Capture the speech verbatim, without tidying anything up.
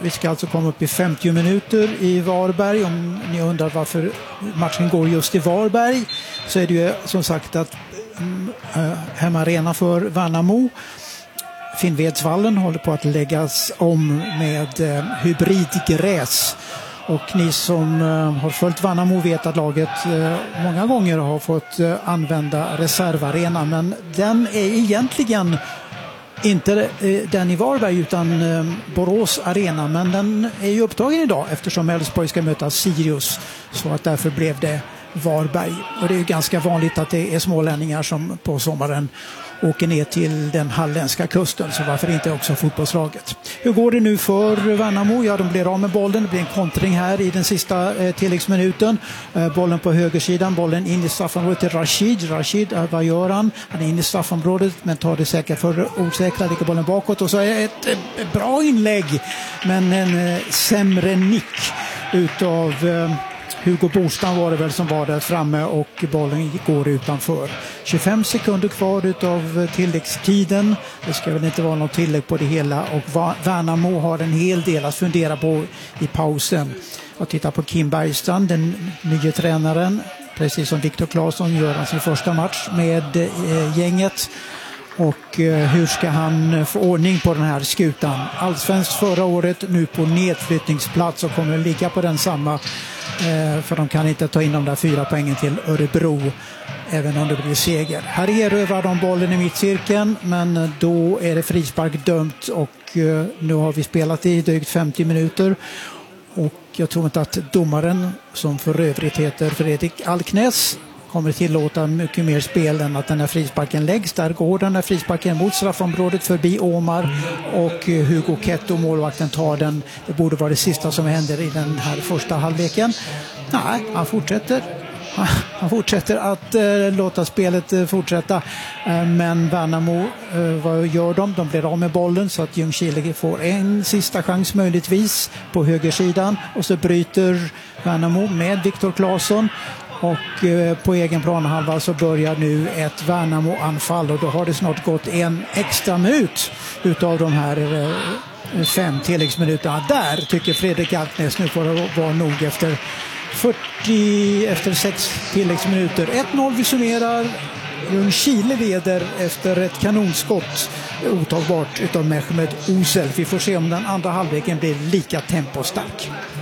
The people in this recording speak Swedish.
Vi ska alltså komma upp i femtio minuter i Varberg. Om ni undrar varför matchen går just i Varberg, så är det ju som sagt att äh, hemmaarena för Värnamo, Finnvedsvallen, håller på att läggas om med äh, hybridgräs. Och ni som äh, har följt Värnamo vet att laget äh, många gånger har fått äh, använda reservarena, men den är egentligen inte eh, den i Varberg utan eh, Borås arena, men den är ju upptagen idag eftersom Elfsborg ska möta Sirius, så att därför blev det Varberg. Och det är ju ganska vanligt att det är smålänningar som på sommaren åker ner till den halländska kusten, så varför inte också fotbollslaget. Hur går det nu för Värnamo? Ja, de blir av med bollen. Det blir en kontring här i den sista eh, tilläggsminuten. Eh, bollen på högersidan, bollen in i straffområdet till Rashid. Rashid, eh, vad gör han? Han är in i straffområdet men tar det säkert för osäkra, lägger bollen bakåt och så är det ett eh, bra inlägg, men en eh, sämre nick utav eh, Hugo Bostan var det väl som var där framme, och bollen går utanför. tjugofem sekunder kvar utav tilläggstiden. Det ska väl inte vara något tillägg på det hela, och Värnamo har en hel del att fundera på i pausen. Och titta på Kim Bergstrand, den nya tränaren, precis som Viktor Claesson gör han sin första match med eh, gänget. Och eh, hur ska han få ordning på den här skutan? Allsvenskt förra året, nu på nedflyttningsplats, och kommer att ligga på den samma, eh, för de kan inte ta in de där fyra poängen till Örebro även om det blir seger. Här erövrar de bollen i mittcirkeln, men då är det frispark dömt, och eh, nu har vi spelat i drygt femtio minuter. Och jag tror inte att domaren, som för övrigt heter Fredrik Alknäs, kommer tillåta mycket mer spel än att den här frisparken läggs. Där går den här frisparken mot straffområdet förbi Omar, och Hugo Ketto, målvakten, tar den. Det borde vara det sista som händer i den här första halvleken. Nej, han fortsätter. Han fortsätter att eh, låta spelet eh, fortsätta. Eh, men Värnamo, eh, vad gör de? De blir av med bollen, så att Ljungskile får en sista chans möjligtvis på högersidan. Och så bryter Värnamo med Viktor Claesson. Och eh, på egen planhalva så börjar nu ett Värnamo-anfall, och då har det snart gått en extra minut utav de här eh, fem tilläggsminuterna. Där tycker Fredrik Alknäs nu får det vara nog efter fyrtio, efter sex tilläggsminuter. ett noll vi summerar. Ljungskile leder efter ett kanonskott, otagbart utav Mehmet Osel. Vi får se om den andra halvleken blir lika tempostark.